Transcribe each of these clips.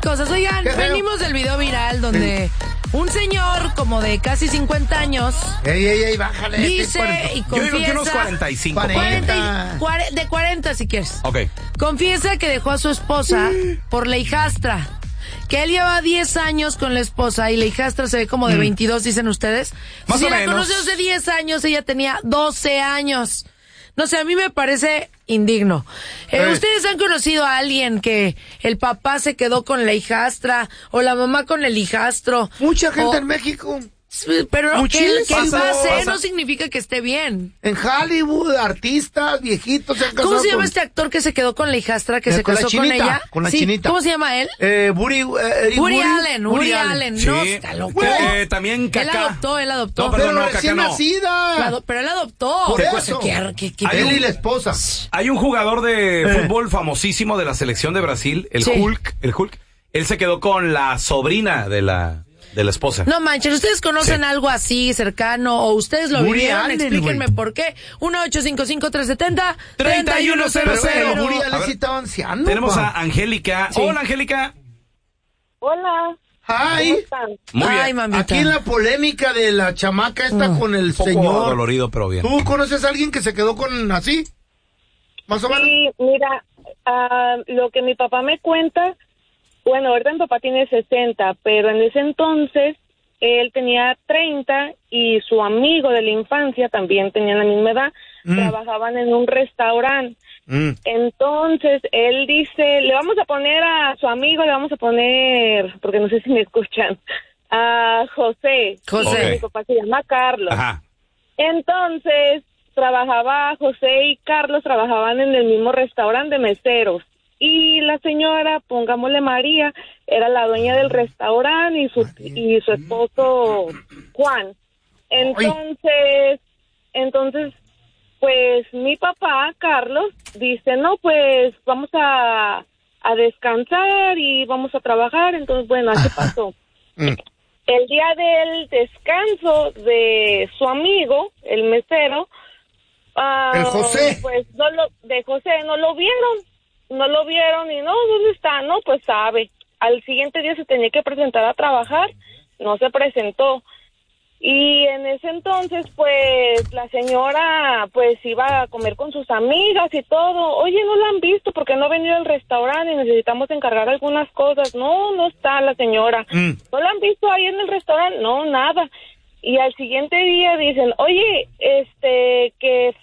cosas. Oigan, venimos del video viral donde un señor como de casi 50 años bájale. Dice y confiesa... Yo digo que unos 45. 40, de 40 si quieres. Ok. Confiesa que dejó a su esposa por la hijastra. Que él lleva 10 años con la esposa y la hijastra se ve como de 22, dicen ustedes. Más si o la menos. conoció hace 10 años, ella tenía 12 años. No sé, a mí me parece indigno. ¿Ustedes han conocido a alguien que el papá se quedó con la hijastra o la mamá con el hijastro? Mucha gente en México. Pero que él pase pasa. no significa que esté bien. En Hollywood, artistas, viejitos se han casado. ¿Cómo se llama este actor que se quedó con la hijastra, que se con la casó con chinita, ella? con la Sí, chinita. ¿cómo se llama él? Woody Allen. Sí. No, está loco. También Kaká. Él adoptó. No, perdón, Pero Kaká recién no. nacida. Pero él adoptó. Por eso. ¿Qué Él y la esposa. Hay un jugador de fútbol famosísimo de la selección de Brasil, el Hulk. Él se quedó con la sobrina de la esposa. No manchen, ¿ustedes conocen algo así cercano o ustedes lo Woody vivieron? Allen, Explíquenme güey. por qué. 1-855-370-3100. 3100. Woody Allen sí estaba anciano. Tenemos pa. a Angélica. Sí. Hola, Angélica. Hola. Ay, ¿Cómo están? Muy bien. Ay, mamita. aquí en la polémica de la chamaca esta con el Un poco señor. dolorido, pero bien. ¿Tú conoces a alguien que se quedó con así? Más o menos. Sí, mira, lo que mi papá me cuenta, bueno, ahorita mi papá tiene 60, pero en ese entonces él tenía 30 y su amigo de la infancia también tenía la misma edad, trabajaban en un restaurante. Entonces él dice, le vamos a poner a su amigo, porque no sé si me escuchan, a José. José. Mi papá se llama Carlos. Ajá. Entonces José y Carlos trabajaban en el mismo restaurante de meseros. Y la señora, pongámosle María, era la dueña del restaurante y su esposo Juan. Entonces, pues mi papá, Carlos, dice, no, pues vamos a descansar y vamos a trabajar. Entonces, bueno, así pasó. El día del descanso de su amigo, el mesero, El José. pues de José no lo vieron y no, ¿dónde está? No, pues sabe. Al siguiente día se tenía que presentar a trabajar, no se presentó. Y en ese entonces, pues, la señora, pues, iba a comer con sus amigas y todo. Oye, ¿no la han visto? Porque no ha venido al restaurante y necesitamos encargar algunas cosas. No está la señora. ¿No la han visto ahí en el restaurante? No, nada. Y al siguiente día dicen, oye, que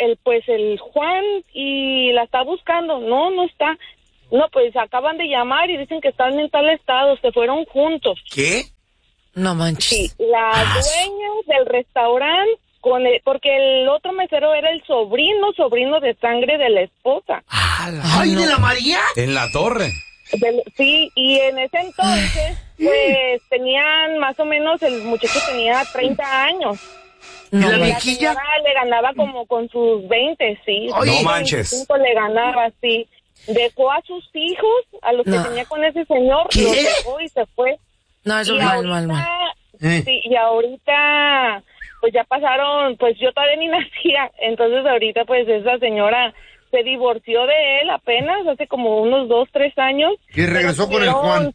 el Juan y la está buscando. No está. No, pues acaban de llamar y dicen que están en tal estado, se fueron juntos. ¿Qué? No manches. Sí, la dueña del restaurante, porque el otro mesero era el sobrino de sangre de la esposa. ¡Ay, de la María! En la torre. Sí, y en ese entonces, pues tenían más o menos, el muchacho tenía 30 años. ¿Y la La viejilla? señora le ganaba como con sus 20, sí. Oye, no manches. 25 le ganaba, sí. Dejó a sus hijos, a los que tenía con ese señor, ¿Qué? los dejó y se fue. No, eso Y es mal. Sí, y ahorita, pues ya pasaron, pues yo todavía ni nacía, entonces ahorita pues esa señora se divorció de él apenas, hace como unos 2-3 años. Y regresó con el Juan.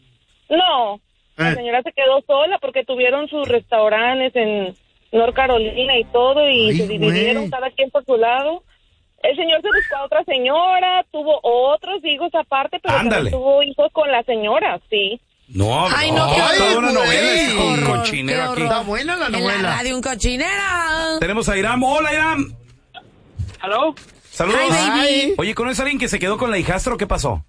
No, la señora se quedó sola porque tuvieron sus restaurantes en North Carolina y todo, y se dividieron cada quien por su lado. El señor se buscó a otra señora, tuvo otros hijos aparte, pero también tuvo hijos con la señora, sí. No, Ay, no, qué toda una horror, novela, qué es un horror, cochinero qué aquí. horror. Está buena la En la novela. radio un cochinero. Tenemos a Iram. Hola, Iram. ¿Aló? Saludos. Hi, baby. Oye, ¿conoces a alguien que se quedó con la hijastra o qué pasó?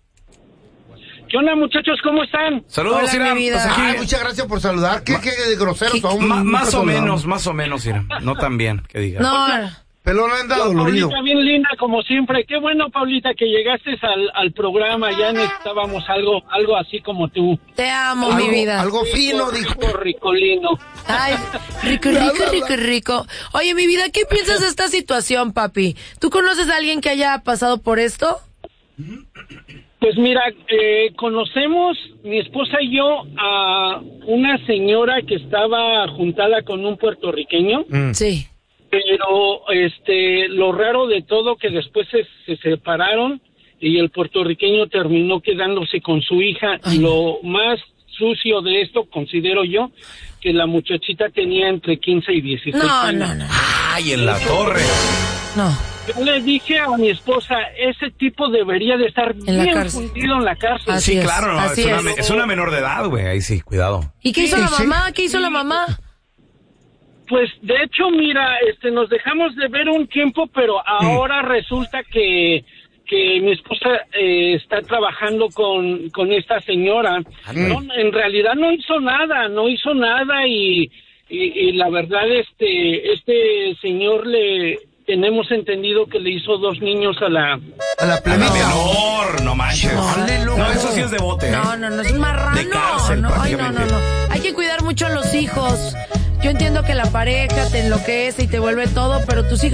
¿Qué onda, muchachos? ¿Cómo están? Saludos, Hola, Iram. mi vida. Pues aquí, Ay, muchas gracias por saludar. Qué groseros son. más o menos, Iram. No tan bien, que diga. No, Pelón anda dolorido. Paulita, bien linda como siempre. Qué bueno, Paulita, que llegaste al programa. Ya necesitábamos algo así como tú. te amo, mi vida. Algo fino, dijo. Ricolino. Ay, rico. Oye, mi vida, ¿qué piensas de esta situación, papi? ¿Tú conoces a alguien que haya pasado por esto? Pues mira, conocemos, mi esposa y yo, a una señora que estaba juntada con un puertorriqueño. Sí. Pero lo raro de todo que después se separaron y el puertorriqueño terminó quedándose con su hija. Ay. Lo más sucio de esto, considero yo, que la muchachita tenía entre 15 y 16 años. No. Ay, en la torre. No. Yo le dije a mi esposa, ese tipo debería de estar En la bien cárcel. fundido en la cárcel. Así Sí, es, claro, no, así es. es una menor de edad, güey. Ahí sí, cuidado. ¿Y qué hizo Sí, la sí. mamá? ¿Qué hizo la mamá? Pues de hecho, mira, nos dejamos de ver un tiempo, pero ahora resulta que mi esposa está trabajando con esta señora. No, en realidad no hizo nada y la verdad este señor tenemos entendido que le hizo 2 niños a la A la A la plenita. menor, no manches. Dale, loco. No, eso sí es de bote. ¿eh? No, es un marrano. De cárcel, no, ay, no. prácticamente. Hay que cuidar mucho a los hijos. Yo entiendo que la pareja te enloquece y te vuelve todo, pero tus hijos